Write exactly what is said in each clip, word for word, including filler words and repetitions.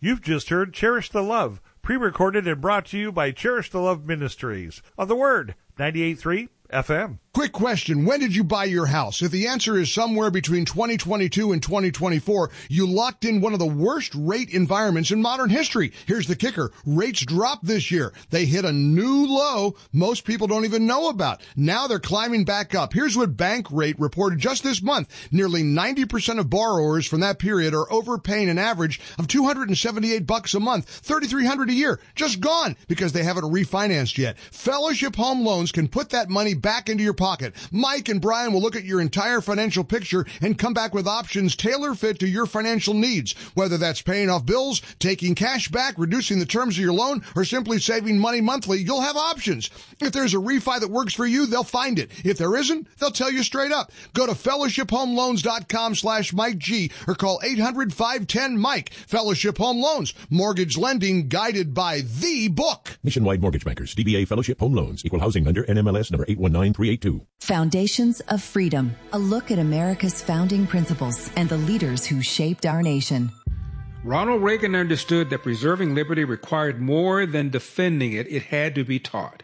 You've just heard Cherish the Love, pre-recorded and brought to you by Cherish the Love Ministries on The Word, ninety-eight point three F M. Quick question. When did you buy your house? If the answer is somewhere between twenty twenty-two and twenty twenty-four, you locked in one of the worst rate environments in modern history. Here's the kicker. Rates dropped this year. They hit a new low most people don't even know about. Now they're climbing back up. Here's what Bankrate reported just this month. Nearly ninety percent of borrowers from that period are overpaying an average of two hundred seventy-eight bucks a month, thirty-three hundred a year. Just gone because they haven't refinanced yet. Fellowship Home Loans can put that money back into your pocket. Mike and Brian will look at your entire financial picture and come back with options tailor-fit to your financial needs. Whether that's paying off bills, taking cash back, reducing the terms of your loan, or simply saving money monthly, you'll have options. If there's a refi that works for you, they'll find it. If there isn't, they'll tell you straight up. Go to fellowship home loans dot com slash Mike G or call eight hundred, five one zero, Mike. Fellowship Home Loans. Mortgage lending guided by the book. Nationwide Mortgage Bankers, D B A Fellowship Home Loans, Equal Housing Lender, N M L S number eight one nine three eight two. Foundations of Freedom, a look at America's founding principles and the leaders who shaped our nation. Ronald Reagan understood that preserving liberty required more than defending it. It had to be taught.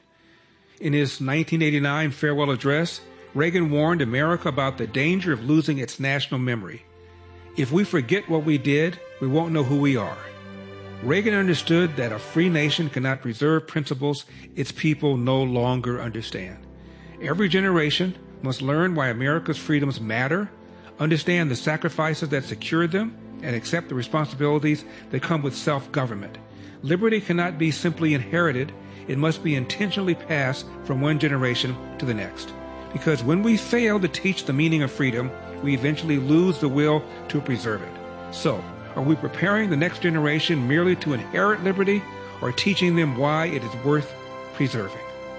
In his nineteen eighty-nine farewell address, Reagan warned America about the danger of losing its national memory. If we forget what we did, we won't know who we are. Reagan understood that a free nation cannot preserve principles its people no longer understand. Every generation must learn why America's freedoms matter, understand the sacrifices that secure them, and accept the responsibilities that come with self-government. Liberty cannot be simply inherited. It must be intentionally passed from one generation to the next. Because when we fail to teach the meaning of freedom, we eventually lose the will to preserve it. So, are we preparing the next generation merely to inherit liberty, or teaching them why it is worth preserving?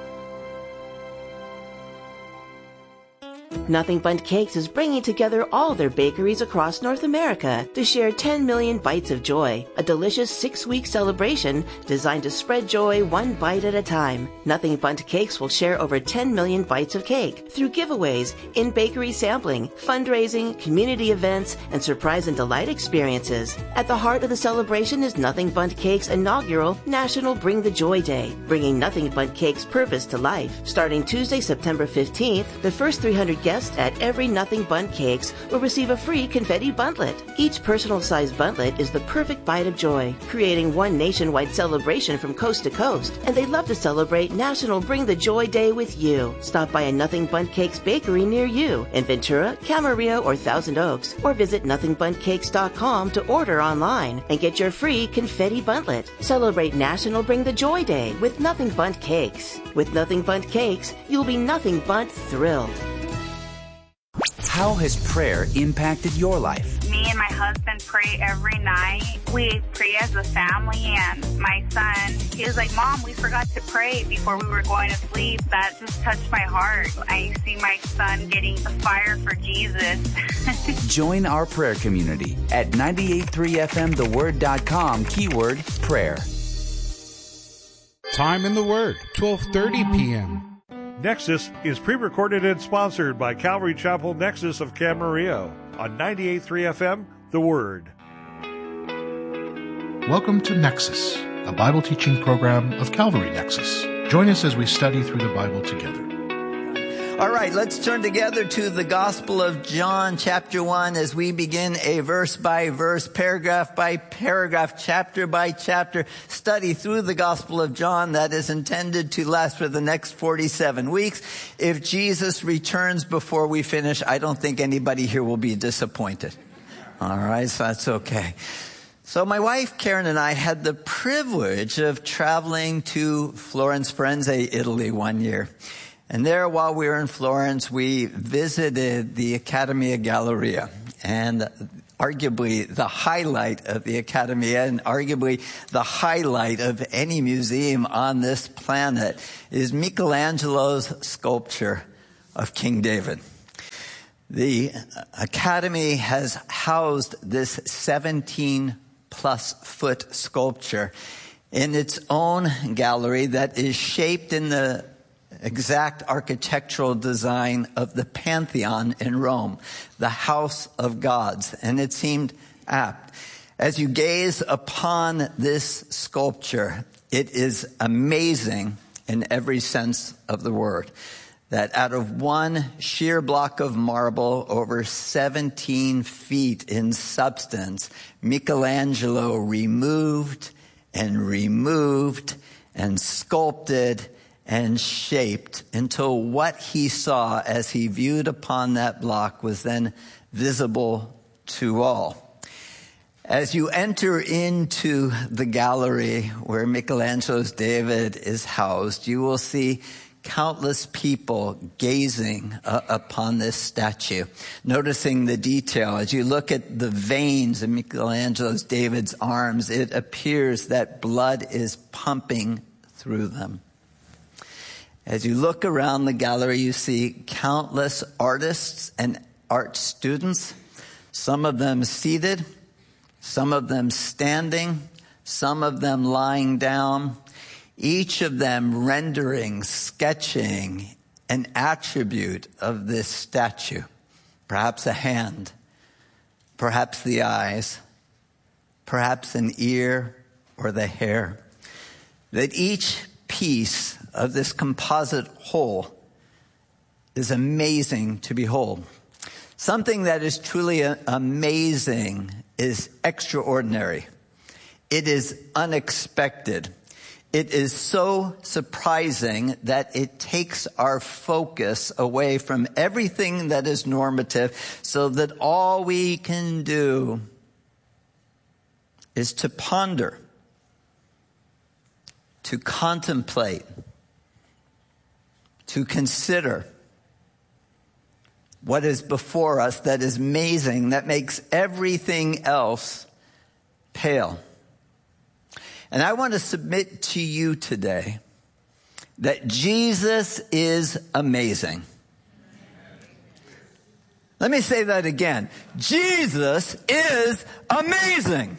Nothing Bundt Cakes is bringing together all their bakeries across North America to share ten million Bites of Joy, a delicious six-week celebration designed to spread joy one bite at a time. Nothing Bundt Cakes will share over ten million bites of cake through giveaways, in-bakery sampling, fundraising, community events, and surprise and delight experiences. At the heart of the celebration is Nothing Bundt Cakes' inaugural National Bring the Joy Day, bringing Nothing Bundt Cakes' purpose to life. Starting Tuesday, September fifteenth, the first three hundred guests at every Nothing Bundt Cakes will receive a free confetti buntlet. Each personal-sized buntlet is the perfect bite of joy, creating one nationwide celebration from coast to coast. And they'd love to celebrate National Bring the Joy Day with you. Stop by a Nothing Bundt Cakes bakery near you in Ventura, Camarillo, or Thousand Oaks, or visit nothing bundt cakes dot com to order online and get your free confetti buntlet. Celebrate National Bring the Joy Day with Nothing Bundt Cakes. With Nothing Bundt Cakes, you'll be nothing but thrilled. How has prayer impacted your life? Me and my husband pray every night. We pray as a family, and my son, he was like, Mom, we forgot to pray before we were going to sleep. That just touched my heart. I see my son getting the fire for Jesus. Join our prayer community at ninety-eight point three F M the word dot com, keyword prayer. Time in the Word, twelve thirty p.m. Nexus is pre-recorded and sponsored by Calvary Chapel Nexus of Camarillo on ninety-eight point three F M, The Word. Welcome to Nexus, a Bible teaching program of Calvary Nexus. Join us as we study through the Bible together. All right, let's turn together to the Gospel of John, chapter one, as we begin a verse by verse, paragraph by paragraph, chapter by chapter study through the Gospel of John that is intended to last for the next forty-seven weeks. If Jesus returns before we finish, I don't think anybody here will be disappointed. All right, so that's okay. So my wife, Karen, and I had the privilege of traveling to Florence, Firenze, Italy one year. And there, while we were in Florence, we visited the Accademia Galleria. And arguably the highlight of the Accademia, and arguably the highlight of any museum on this planet, is Michelangelo's sculpture of King David. The Academy has housed this seventeen plus foot sculpture in its own gallery that is shaped in the exact architectural design of the Pantheon in Rome, the house of gods, and it seemed apt. As you gaze upon this sculpture, it is amazing in every sense of the word that out of one sheer block of marble over seventeen feet in substance, Michelangelo removed and removed and sculpted and shaped until what he saw as he viewed upon that block was then visible to all. As you enter into the gallery where Michelangelo's David is housed, you will see countless people gazing uh, upon this statue, noticing the detail. As you look at the veins in Michelangelo's David's arms, it appears that blood is pumping through them. As you look around the gallery, you see countless artists and art students, some of them seated, some of them standing, some of them lying down, each of them rendering, sketching an attribute of this statue. Perhaps a hand, perhaps the eyes, perhaps an ear or the hair. That each piece of this composite whole is amazing to behold. Something that is truly amazing is extraordinary. It is unexpected. It is so surprising that it takes our focus away from everything that is normative, so that all we can do is to ponder, to contemplate, to consider what is before us that is amazing, that makes everything else pale. And I want to submit to you today that Jesus is amazing. Let me say that again. Jesus is amazing.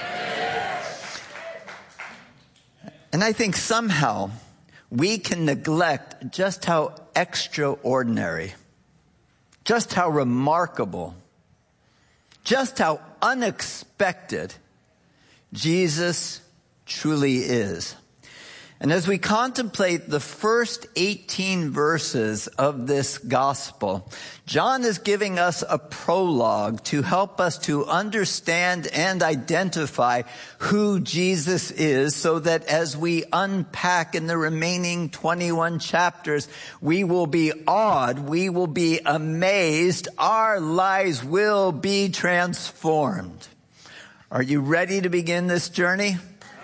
And I think somehow we can neglect just how extraordinary, just how remarkable, just how unexpected Jesus truly is. And as we contemplate the first eighteen verses of this gospel, John is giving us a prologue to help us to understand and identify who Jesus is, so that as we unpack in the remaining twenty-one chapters, we will be awed, we will be amazed, our lives will be transformed. Are you ready to begin this journey?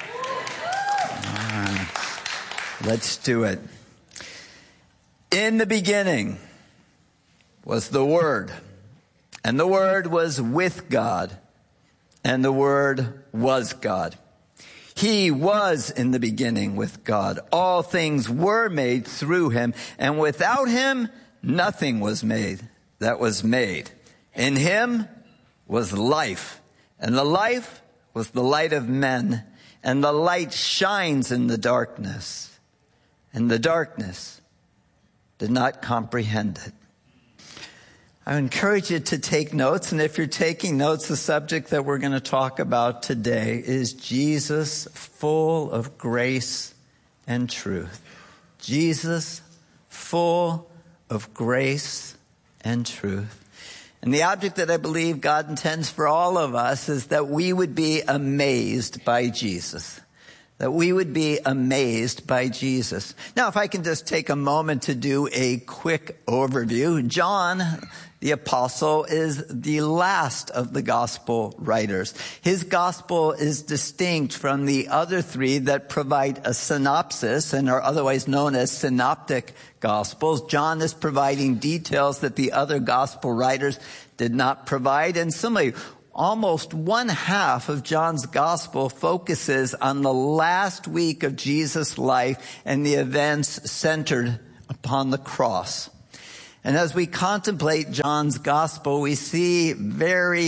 Let's do it. In the beginning was the Word, and the Word was with God, and the Word was God. He was in the beginning with God. All things were made through him, and without him nothing was made that was made. In him was life, and the life was the light of men, and the light shines in the darkness. And the darkness did not comprehend it. I encourage you to take notes. And if you're taking notes, the subject that we're going to talk about today is Jesus full of grace and truth. Jesus full of grace and truth. And the object that I believe God intends for all of us is that we would be amazed by Jesus. That we would be amazed by Jesus. Now, if I can just take a moment to do a quick overview. John, the apostle, is the last of the gospel writers. His gospel is distinct from the other three that provide a synopsis and are otherwise known as synoptic gospels. John is providing details that the other gospel writers did not provide. And similarly, almost one half of John's gospel focuses on the last week of Jesus' life and the events centered upon the cross. And as we contemplate John's gospel, we see very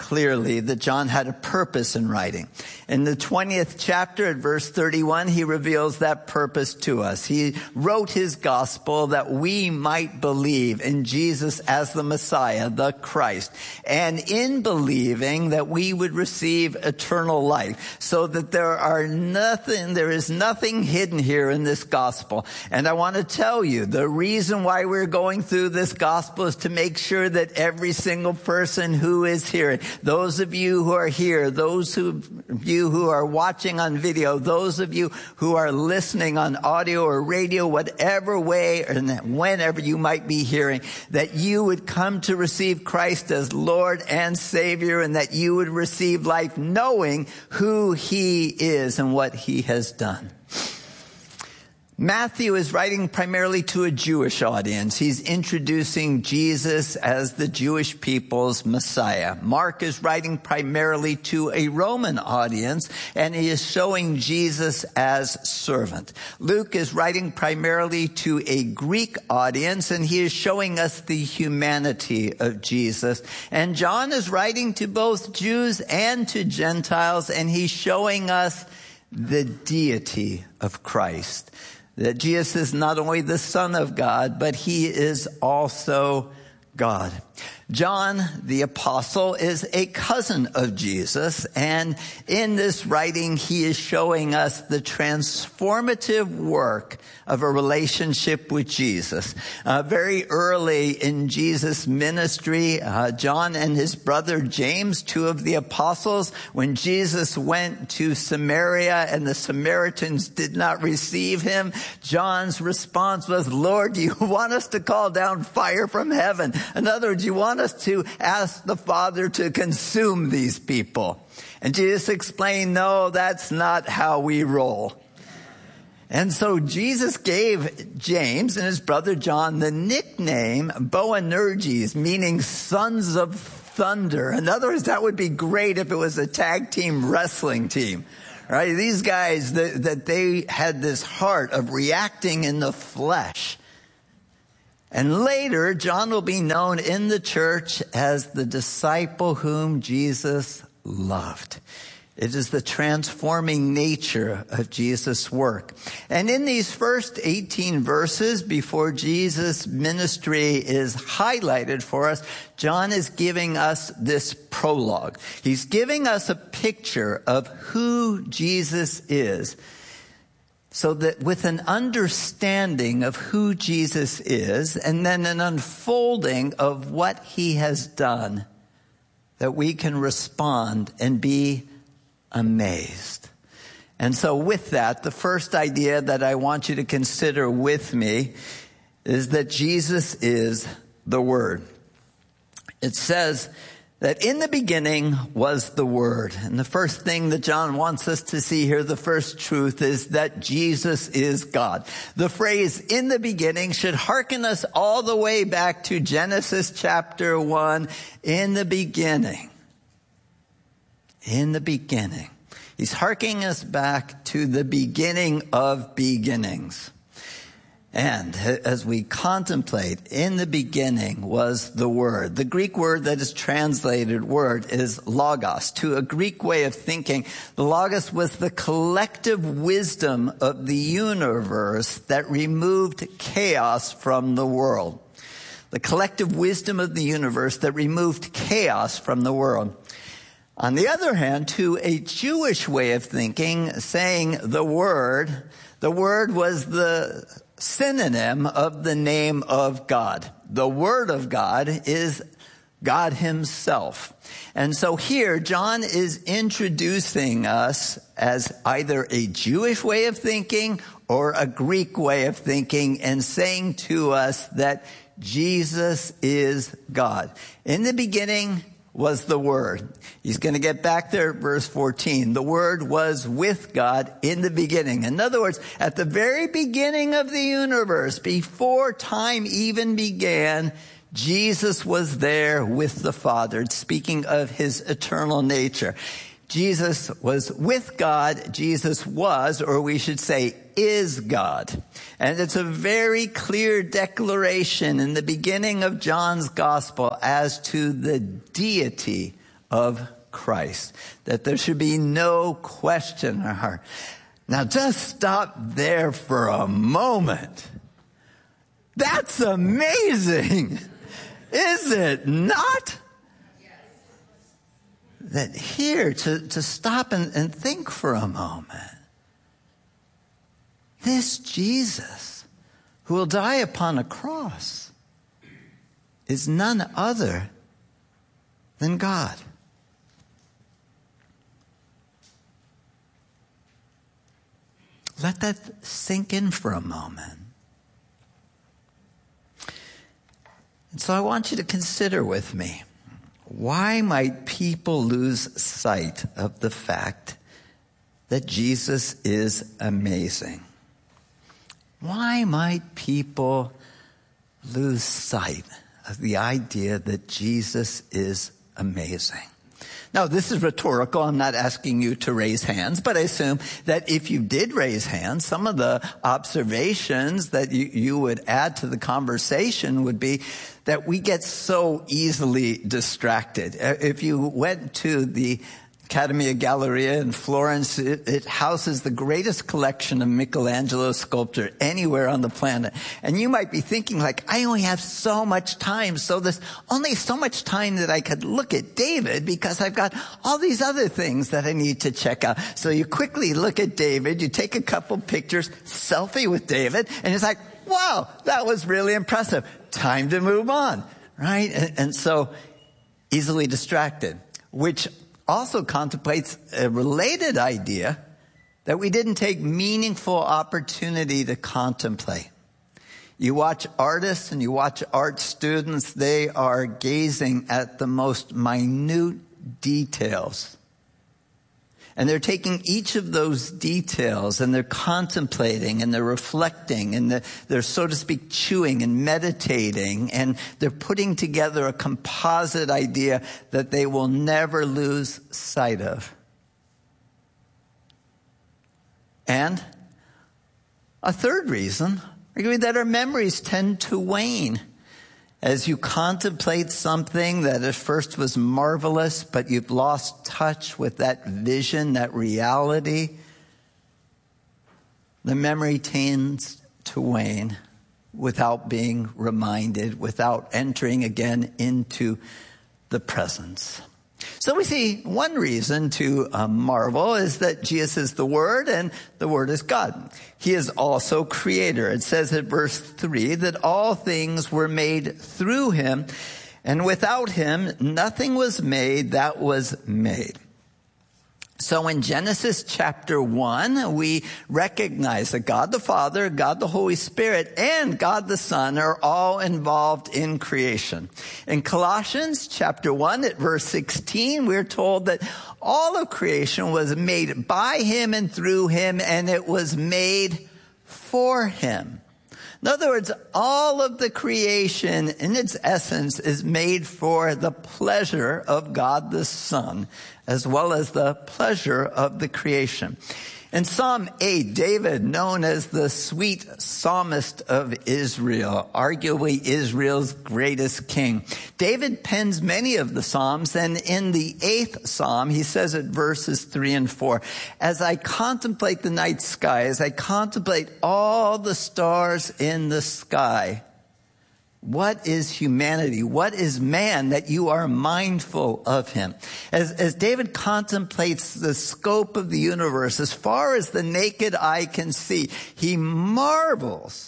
clearly that John had a purpose in writing. In the twentieth chapter at verse thirty-one, he reveals that purpose to us. He wrote his gospel that we might believe in Jesus as the Messiah, the Christ, and in believing that we would receive eternal life, so that there are nothing, there is nothing hidden here in this gospel. And I want to tell you, the reason why we're going through this gospel is to make sure that every single person who is here, those of you who are here, those of you who are watching on video, those of you who are listening on audio or radio, whatever way and whenever you might be hearing, that you would come to receive Christ as Lord and Savior, and that you would receive life knowing who he is and what he has done. Matthew is writing primarily to a Jewish audience. He's introducing Jesus as the Jewish people's Messiah. Mark is writing primarily to a Roman audience, and he is showing Jesus as servant. Luke is writing primarily to a Greek audience, and he is showing us the humanity of Jesus. And John is writing to both Jews and to Gentiles, and he's showing us the deity of Christ. That Jesus is not only the Son of God, but he is also God. John, the apostle, is a cousin of Jesus, and in this writing, he is showing us the transformative work of a relationship with Jesus. Uh, very early in Jesus' ministry, uh, John and his brother James, two of the apostles, when Jesus went to Samaria and the Samaritans did not receive him, John's response was, "Lord, do you want us to call down fire from heaven? In other words, you want us to ask the Father to consume these people?" And Jesus explained, "No, that's not how we roll." And so Jesus gave James and his brother John the nickname Boanerges, meaning sons of thunder. In other words, that would be great if it was a tag team wrestling team. Right? These guys, that, that they had this heart of reacting in the flesh. And later, John will be known in the church as the disciple whom Jesus loved. It is the transforming nature of Jesus' work. And in these first eighteen verses, before Jesus' ministry is highlighted for us, John is giving us this prologue. He's giving us a picture of who Jesus is, so that with an understanding of who Jesus is, and then an unfolding of what he has done, that we can respond and be amazed. And so with that, the first idea that I want you to consider with me is that Jesus is the Word. It says that in the beginning was the Word. And the first thing that John wants us to see here, the first truth, is that Jesus is God. The phrase "in the beginning" should hearken us all the way back to Genesis chapter one. In the beginning. In the beginning. He's hearkening us back to the beginning of beginnings. And as we contemplate, in the beginning was the Word. The Greek word that is translated word is logos. To a Greek way of thinking, the logos was the collective wisdom of the universe that removed chaos from the world. The collective wisdom of the universe that removed chaos from the world. On the other hand, to a Jewish way of thinking, saying the Word, the Word was the synonym of the name of God. The Word of God is God himself. And so here, John is introducing us as either a Jewish way of thinking or a Greek way of thinking, and saying to us that Jesus is God. In the beginning was the Word. He's going to get back there at verse fourteen. The Word was with God in the beginning. In other words, at the very beginning of the universe, before time even began, Jesus was there with the Father, speaking of his eternal nature. Jesus was with God. Jesus was, or we should say, is God. And it's a very clear declaration in the beginning of John's gospel as to the deity of Christ, that there should be no question in our heart. Now just stop there for a moment. That's amazing, is it not? That here, to, to stop and, and think for a moment. This Jesus, who will die upon a cross, is none other than God. Let that sink in for a moment. And so I want you to consider with me, why might people lose sight of the fact that Jesus is amazing? Why might people lose sight of the idea that Jesus is amazing? Now, this is rhetorical. I'm not asking you to raise hands, but I assume that if you did raise hands, some of the observations that you, you would add to the conversation would be that we get so easily distracted. If you went to the Accademia Galleria in Florence, it, it houses the greatest collection of Michelangelo sculpture anywhere on the planet. And you might be thinking, like, I only have so much time, so there's only so much time that I could look at David because I've got all these other things that I need to check out. So you quickly look at David, you take a couple pictures, selfie with David, and it's like, wow, that was really impressive. Time to move on, right? And, and so easily distracted, which also contemplates a related idea that we didn't take meaningful opportunity to contemplate. You watch artists and you watch art students, they are gazing at the most minute details. And they're taking each of those details and they're contemplating and they're reflecting and they're, they're, so to speak, chewing and meditating, and they're putting together a composite idea that they will never lose sight of. And a third reason, arguably, that our memories tend to wane. As you contemplate something that at first was marvelous, but you've lost touch with that vision, that reality, the memory tends to wane without being reminded, without entering again into the presence. So we see one reason to uh, marvel is that Jesus is the Word and the Word is God. He is also creator. It says in verse three that all things were made through him, and without him nothing was made that was made. So in Genesis chapter one, we recognize that God the Father, God the Holy Spirit, and God the Son are all involved in creation. In Colossians chapter one at verse sixteen, we're told that all of creation was made by him and through him, and it was made for him. In other words, all of the creation in its essence is made for the pleasure of God the Son, as well as the pleasure of the creation. In Psalm eight, David, known as the sweet psalmist of Israel, arguably Israel's greatest king, David pens many of the psalms, and in the eighth psalm, he says at verses three and four, as I contemplate the night sky, as I contemplate all the stars in the sky, what is humanity? What is man that you are mindful of him? As, as David contemplates the scope of the universe, as far as the naked eye can see, he marvels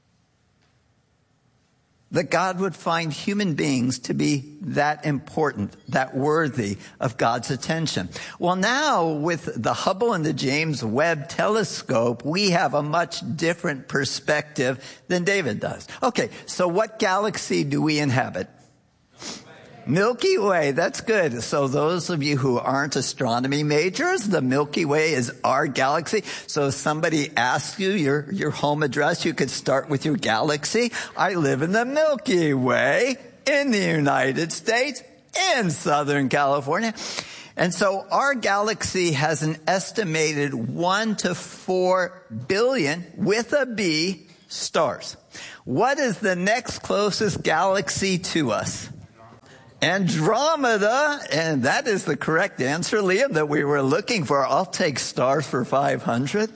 that God would find human beings to be that important, that worthy of God's attention. Well, now with the Hubble and the James Webb telescope, we have a much different perspective than David does. Okay, so what galaxy do we inhabit? Milky Way, that's good. So those of you who aren't astronomy majors, the Milky Way is our galaxy. So if somebody asks you your, your home address, you could start with your galaxy. I live in the Milky Way in the United States, in Southern California. And so our galaxy has an estimated one to four billion, with a B, stars. What is the next closest galaxy to us? Andromeda, and that is the correct answer, Liam, that we were looking for. I'll take stars for five hundred.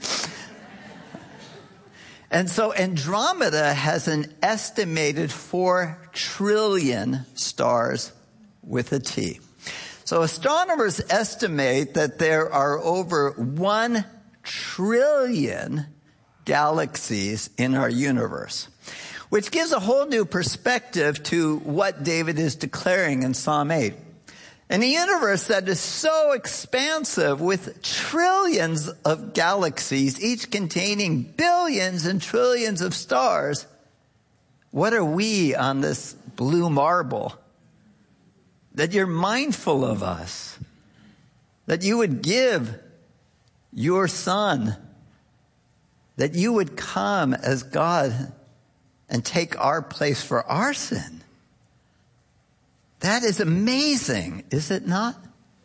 And so Andromeda has an estimated four trillion stars with a T. So astronomers estimate that there are over one trillion galaxies in our universe, which gives a whole new perspective to what David is declaring in Psalm eight. In a universe that is so expansive with trillions of galaxies, each containing billions and trillions of stars, what are we on this blue marble? That you're mindful of us, that you would give your Son, that you would come as God and take our place for our sin. That is amazing, is it not?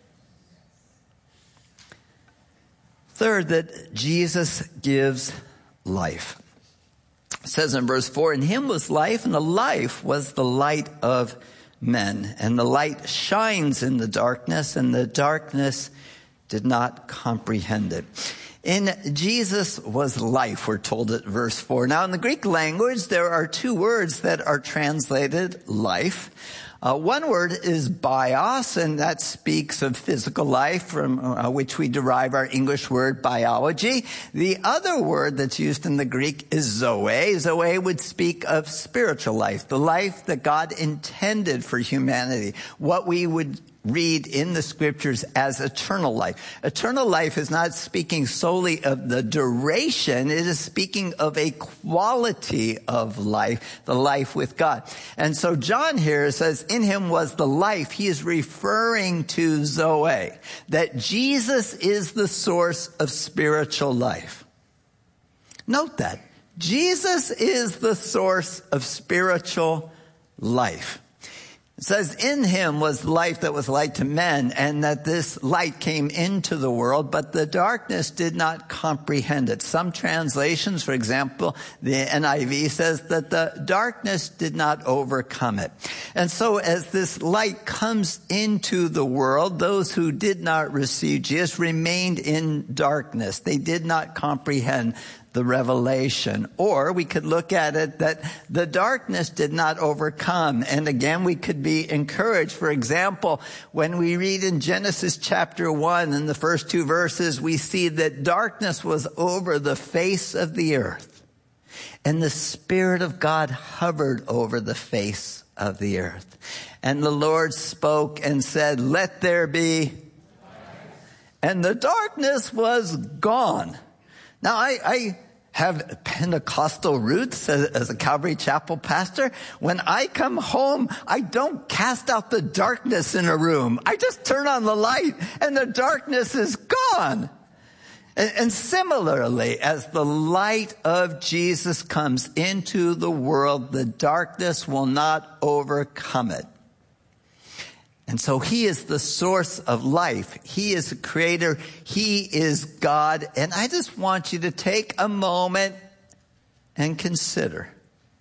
Third, that Jesus gives life. It says in verse four, in him was life, and the life was the light of men. And the light shines in the darkness, and the darkness did not comprehend it. In Jesus was life, we're told at verse four. Now, in the Greek language, there are two words that are translated life. Uh, one word is bios, and that speaks of physical life, from uh, which we derive our English word biology. The other word that's used in the Greek is zoe. Zoe would speak of spiritual life, the life that God intended for humanity, what we would read in the scriptures as eternal life. Eternal life is not speaking solely of the duration. It is speaking of a quality of life, the life with God. And so John here says, in him was the life. He is referring to Zoe, that Jesus is the source of spiritual life. Note that. Jesus is the source of spiritual life. It says, in him was life that was light to men, and that this light came into the world, but the darkness did not comprehend it. Some translations, for example, the N I V says that the darkness did not overcome it. And so as this light comes into the world, those who did not receive Jesus remained in darkness. They did not comprehend the revelation. Or we could look at it that the darkness did not overcome. And again, we could be encouraged. For example, when we read in Genesis chapter one, in the first two verses, we see that darkness was over the face of the earth, and the Spirit of God hovered over the face of the earth. And the Lord spoke and said, let there be. And the darkness was gone. Now, I, I have Pentecostal roots as, as a Calvary Chapel pastor. When I come home, I don't cast out the darkness in a room. I just turn on the light and the darkness is gone. And, and similarly, as the light of Jesus comes into the world, the darkness will not overcome it. And so he is the source of life. He is the creator. He is God. And I just want you to take a moment and consider,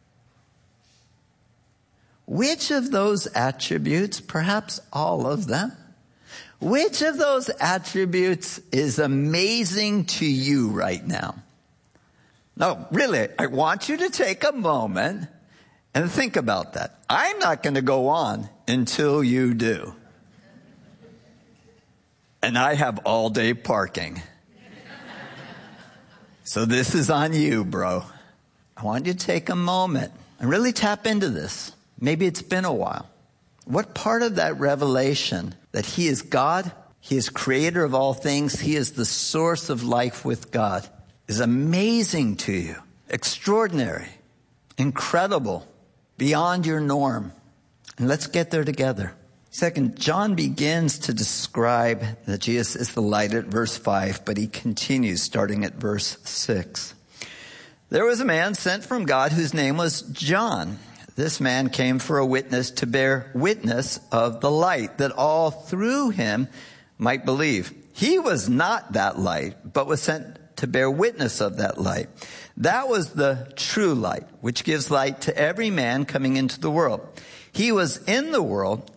which of those attributes, perhaps all of them, which of those attributes is amazing to you right now? No, really, I want you to take a moment and think about that. I'm not going to go on until you do. And I have all day parking. So this is on you, bro. I want you to take a moment and really tap into this. Maybe it's been a while. What part of that revelation that he is God, he is creator of all things, he is the source of life with God, is amazing to you, extraordinary, incredible, beyond your norm? And let's get there together. Second, John begins to describe that Jesus is the light at verse five, but he continues starting at verse six. There was a man sent from God whose name was John. This man came for a witness to bear witness of the light, that all through him might believe. He was not that light, but was sent to bear witness of that light. That was the true light, which gives light to every man coming into the world. He was in the world,